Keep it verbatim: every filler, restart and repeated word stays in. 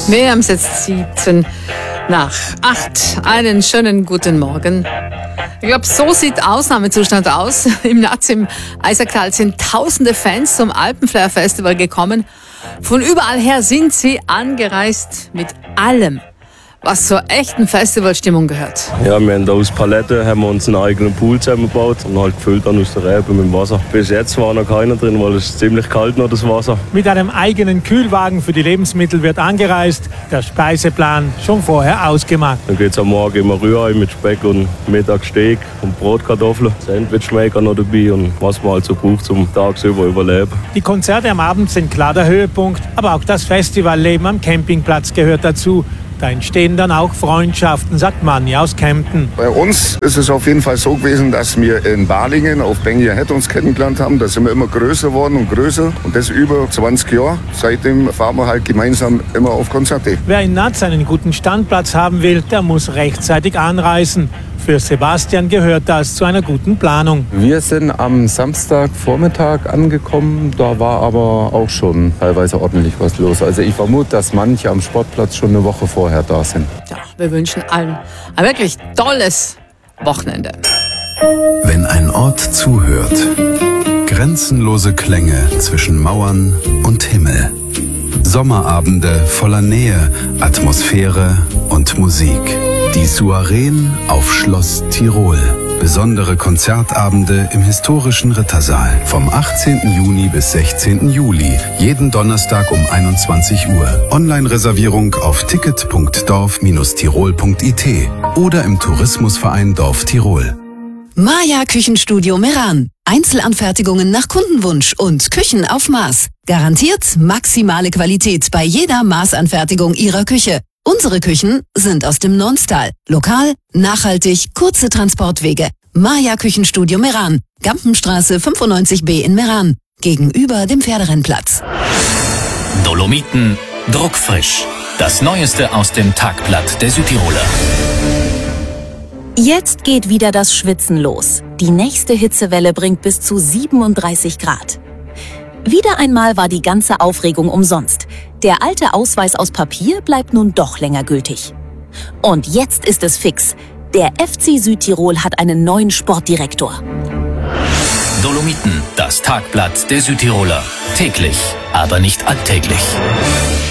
Miriam setzt siebzehn nach acht. Einen schönen guten Morgen. Ich glaube, so sieht Ausnahmezustand aus. Im Natz im Eisacktal sind tausende Fans zum Alpenflair Festival gekommen. Von überall her sind sie angereist mit allem, was zur echten Festivalstimmung gehört. Ja, wir haben da aus Paletten haben wir uns einen eigenen Pool zusammengebaut und halt gefüllt dann aus der Rebe mit dem Wasser. Bis jetzt war noch keiner drin, weil es ist ziemlich kalt noch, das Wasser. Mit einem eigenen Kühlwagen für die Lebensmittel wird angereist, der Speiseplan schon vorher ausgemacht. Dann geht es am Morgen immer Rührei mit Speck und Mittag Steak und Brotkartoffeln. Sandwich-Maker noch dabei und was man halt so braucht zum tagsüber überleben. Die Konzerte am Abend sind klar der Höhepunkt, aber auch das Festivalleben am Campingplatz gehört dazu. Da entstehen dann auch Freundschaften, sagt Manni aus Kempten. Bei uns ist es auf jeden Fall so gewesen, dass wir in Balingen auf Benja Head uns kennengelernt haben. Da sind wir immer größer geworden und größer. Und das über zwanzig Jahre. Seitdem fahren wir halt gemeinsam immer auf Konzerte. Wer in Natz einen guten Standplatz haben will, der muss rechtzeitig anreisen. Für Sebastian gehört das zu einer guten Planung. Wir sind am Samstagvormittag angekommen, da war aber auch schon teilweise ordentlich was los. Also ich vermute, dass manche am Sportplatz schon eine Woche vorher da sind. Ja, wir wünschen allen ein wirklich tolles Wochenende. Wenn ein Ort zuhört, grenzenlose Klänge zwischen Mauern und Himmel. Sommerabende voller Nähe, Atmosphäre und Musik. Die Soireen auf Schloss Tirol. Besondere Konzertabende im historischen Rittersaal. Vom achtzehnten Juni bis sechzehnten Juli. Jeden Donnerstag um einundzwanzig Uhr. Online-Reservierung auf ticket punkt dorf tirol punkt i t oder im Tourismusverein Dorf Tirol. Maya Küchenstudio Meran. Einzelanfertigungen nach Kundenwunsch und Küchen auf Maß. Garantiert maximale Qualität bei jeder Maßanfertigung Ihrer Küche. Unsere Küchen sind aus dem Nonstal. Lokal, nachhaltig, kurze Transportwege. Maya Küchenstudio Meran. Gampenstraße fünfundneunzig b in Meran. Gegenüber dem Pferderennplatz. Dolomiten druckfrisch. Das Neueste aus dem Tagblatt der Südtiroler. Jetzt geht wieder das Schwitzen los. Die nächste Hitzewelle bringt bis zu siebenunddreißig Grad. Wieder einmal war die ganze Aufregung umsonst. Der alte Ausweis aus Papier bleibt nun doch länger gültig. Und jetzt ist es fix. Der F C Südtirol hat einen neuen Sportdirektor. Dolomiten, das Tagblatt der Südtiroler. Täglich, aber nicht alltäglich.